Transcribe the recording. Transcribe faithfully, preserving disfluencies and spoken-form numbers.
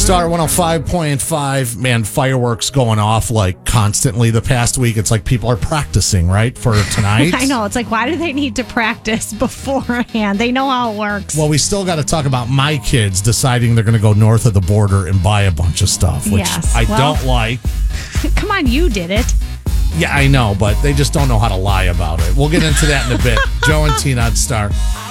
Star one oh five point five, man, fireworks going off like constantly the past week. It's like people are practicing, right, for tonight. I know. It's like, why do they need to practice beforehand? They know how it works. Well, we still got to talk about my kids deciding they're going to go north of the border and buy a bunch of stuff, which Yes, I well- don't like. Come on, you did it. Yeah, I know, but they just don't know how to lie about it. We'll get into that in a bit. Joe and Tina on Star.